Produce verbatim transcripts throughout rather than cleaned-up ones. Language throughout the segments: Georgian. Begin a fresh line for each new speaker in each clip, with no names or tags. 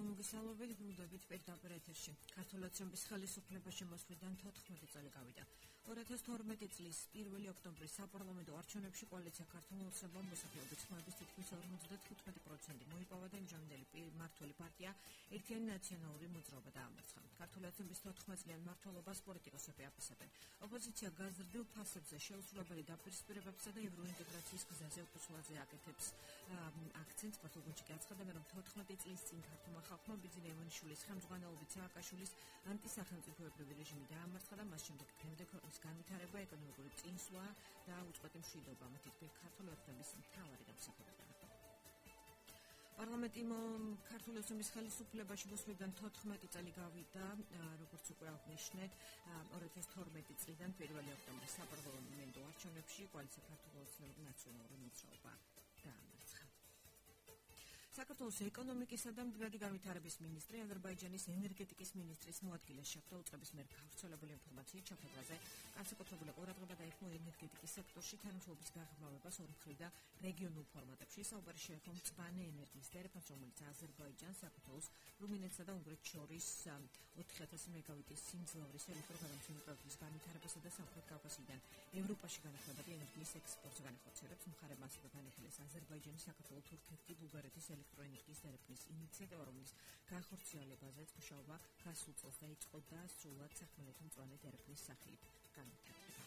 მოგესალმებით, ბრუნდებით პირდაპირ ეთერში. ქართულოცნების ხელისუფლებაში მოსვლიდან თოთხმეტი წელი გავიდა. ორი ათას თორმეტი წლის პირველი ოქტომბრის საპარლამენტო არჩევნებში კოალიცია ქართულ ოცნებამ მოსახლეობის ხმების თითქმის ორმოცდათხუთმეტი პროცენტი მოიპოვა და იმჟამინდელი მმართველი პარტია ერთიანი ნაციონალური მოძრაობა დაამარცხა. ქართული ოცნების თოთხმეტწლიან მმართველობას პოლიტიკოსები აფასებენ. ოპოზიცია გაზრდილ ფასებზე შეუსრულებელი დაპირისპირებებსა და ევროინტეგრაციის გზაზე უხსოვაზე აკეთებს აქცენტს. პარტიულში გაცხადა, რომ თოთხმეტი წლის წინ ქართულმა ხალხმა ბიძინა ივანიშვილის ხელმძღვანელობით სააკაშვილის ანტისახელმწიფოებრივი რეჟიმი დაამარცხა და მას შემდეგ დღემდე ქვეყნის განვითარება, ეკონომიკური წინსვლა და უწყვეტი მშვიდობა მათ თქმით ქართული ოცნების მთავარი დამსახურებაა. პარლამენტი ქართული ოცნების ხელისუფლებაში მოსვლიდან თოთხმეტი წელი გავიდა, როგორც უკვე აღნიშნეთ, ორი ათას თორმეტი წლიდან პირველი ოქტომბრის საპარლამენტო არჩევნებში კოალიცია ქართული ოცნების ნაციონალური მოძრაობა დაამარცხა. საქართველოს ეკონომიკისა და მდგრადი განვითარების მინისტრი აზერბაიჯანის ენერგეტიკის მინისტრის მოადგილეს შეხვდა უწყების მიერ გავრცელებული ინფორმაციით ჩაფეთრაზე განსაკუთრებული ყურადღება დაეხმო ენერგეტიკის სექტორში თანამშრომლობის გაღრმავებას ორი მხრივ და რეგიონულ ფორმატებში. საუბარი შეეხო მწვანე ენერგიის ტარიფას, რომელიც აზერბაიჯანს, საქართველოს, რუმინეთსა და უნგრეთს შორის ოთხი ათასი მეგავატის სიმძლავრის ელექტროგადამშვენებლების განვითარებასა და სამხრეთ კავკასიიდან ევროპაში განახლებადი ენერგიის ექსპორტს განახორციელებს. მხარებმა ასევე განიხილეს აზერბაიჯანის, საქართველოს, თურქეთის, ბულგარეთის ელექტროენერგიის ტარიფის ინიციატივა, რომლის განხორციელებაზეც მუშაობა გასულ წელს დაიწყო და სრულად სახმელეთო მწვანე ტარიფის სახით განვითარდება.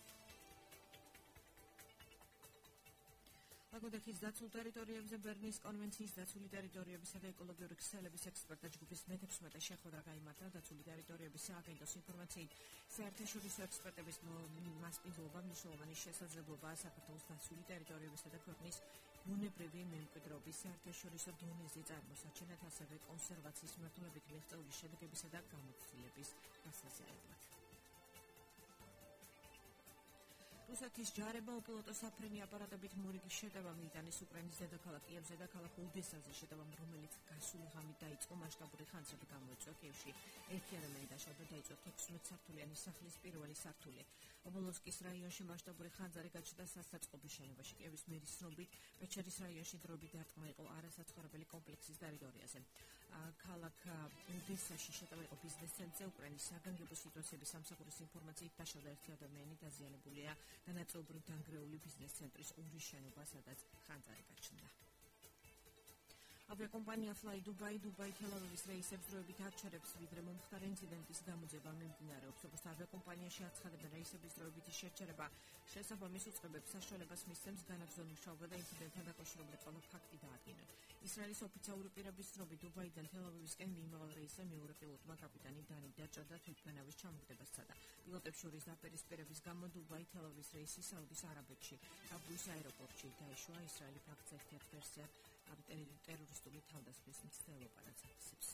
ლაგოდეხის დაცულ ტერიტორიებზე ბერნის კონვენციის დაცული ტერიტორიებისა და ეკოლოგიური ქსელების ექსპერტთა ჯგუფის მეთექვსმეტე შეხვედრა გაიმართა. დაცული ტერიტორიების სააგენტოს ინფორმაციით, საერთაშორისო ექსპერტების მასპინძლობა მნიშვნელოვანი შესაძლებლობაა საქართველოს დაცული ტერიტორიებისა და ქვეყნის ბუნებრივი მემკვიდრეობის საერთაშორისო დონეზე წარმოსაჩენად, ასევე კონსერვაციის მიმართულებით მიღწეული შედეგებისა და გამოცდილების გასაზიარებლად. რუსეთის ჯარებმა უპილოტო საფრენი აპარატებით მორიგი შეტევა მიიტანეს უკრაინის დედაქალაქ კიევზე და ქალაქ ოდესაზე. შეტევამ, რომელიც გასული ღამით დაიწყო, მასშტაბური ხანძრები გამოიწვია. კიევში ერთი ადამიანი დაშავდა და დაიწვა თექვსმეტ სართულიანი სახლის პირველი სართული. ობოლოსკის რაიონში მასშტაბური ხანძარი გაჩნდა სასაწყობი შენობაში. კიევის მერის ცნობით, პეჩერის რაიონში დროებით დარტყმა იყო არასაცხოვრებელი კომპლექსის ტერიტორიაზე. ქალაქ ოდესაში შეტევა იყო ბიზნეს ცენტრზე. უკრაინის საგანგებო სიტუაციების სამსახურის ინფორმაციით, დაშავდა ერთი ადამიანი, დაზიანებულია და ნაწილობრივ დანგრეული ბიზნეს ცენტრის ორი შენობა, სადაც ხანძარი გაჩნდა. ავიაკომპანია Fly Dubai Dubai თელ-ავივის რეისებს დროებით აჩერებს, ვიდრე მომხდარ ინციდენტის გამოძება მიმდინარეობს. როგორც ავიაკომპანიაში აცხადებენ, რეისების დროებითი შეჩერება შესაბამის უწყებებს საშუალებას მისცემს განაგრძონ მუშაობა და ინციდენტთან დაკავშირებული ყველა ფაქტი დაადგინონ. ისრაელის ოფიციალური პირების ცნობით, დუბაიდან თელ-ავივისკენ მიმავალ რეისზე მეორე პილოტმა კაპიტანი დანი დაჭა და თვითმფრინავის ჩამოგდებას სცადა. პილოტებს შორის დაპირისპირების გამო დუბაი თელ-ავივის რეისი საუდის არაბეთში აბუის აეროპორტში დაეშვა. ისრაელი ფაქტს ერთ-ერთ ვერსიად ტერორისტული თავდასხმის მცდელობადაც აფასებს.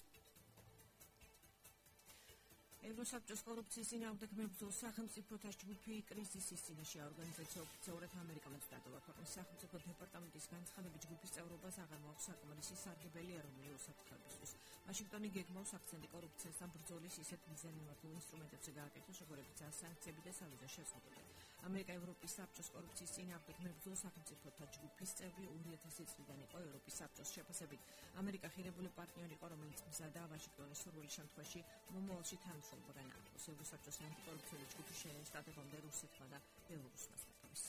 ევროსაბჭოს კორუფციის წინააღმდეგ მებრძოლ სახელმწიფოთა ჯგუფი კრიზისის წინაშე ორგანიზაცია ოფიციალურად ამერიკამდე დატოვა. ქვეყნის სახელმწიფო დეპარტამენტის განცხადებით, ჯგუფის წევრობას აღარ მოაქვს საკმარისი სარგებელი ეროვნული უსაფრთხოებისთვის. ვაშინგტონი გეგმავს აქცენტი კორუფციასთან ბრძოლის ისეთ მიზანმიმართულ ინსტრუმენტებზე გააკეთოს, როგორებიცაა სანქციები და სავიზო შეზღუდვები. ამერიკა ევროპის საბჭოს კორუფციის წინააღმდეგ მებრძოლ სახელმწიფოთა ჯგუფის წევრი ორი ათასი წლიდან იყო. ევროპის საბჭოს შეფასებით, ამერიკა ხირებული პარტნიორი იყო, რომელიც მზადაა ვაშინგტონის სურვილის შემთხვევაში მომავალში თანამშრომლობა განაგრძოს. ევროსაბჭოს ანტიკორუფციული ჯგუფის შეესაბამება რუსეთმა და ბელორუსმა სტატუს.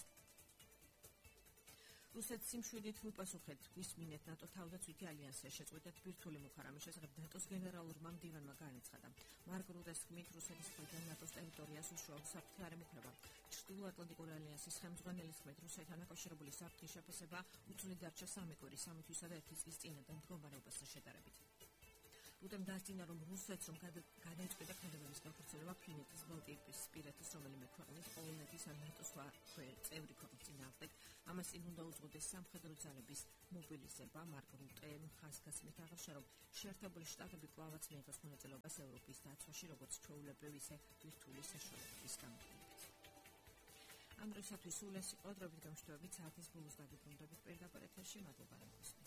რუსეთს სიმშვიდით უპასუხეთ გვისმინეთ ნატო თავდაცვითი ალიანსზე შეწყვეტეთ ბირთვული მუხარამის შესახებ ნატოს გენერალურმა მდივანმა განაცხადა. მარკ რუტეს თქმით, რუსეთის მხრიდან ნატოს ტერიტორიას უშუალო საფრთხე არ ემუქრება. ჩრდილოატლანტიკური ალიანსის ხელმძღვანელის თქმით, რუსეთთან დაკავშირებული საფრთხის შეფასება უცვლელი დარჩა სამი კვირის, სამი თვისა და ერთი წლის წინადან მდგომარეობასთან შედარებით. რუტემ დაასწინა, რომ რუსეთს რომ გადაიწყვეტა ქმედებების განხორციელება ფინეთის, ბალტიისპირეთის რომელიმე ქვეყნის, პოლონეთის ან ნატოს წევრი ქვეყნის წინააღმდეგ, ამას წინ უნდა უძღოდეს სამხედრო ძალების მობილიზება. მარკ რუტემ ხაზგასმით აღნიშნა, რომ შეერთებული შტატები კვლავაც მიიღოს მონაწილეობას ევროპის დაცვაში, როგორც ჩვეულებრივ, ისე ბირთვული საშუალებების გამოყენებით. ამ დროისათვის სულ ეს იყო დროებით გამშვიდობებით საათის ბოლოს დაგიბრუნდებით პირდაპირ ეთერში. მადლობა რომ გისმენთ.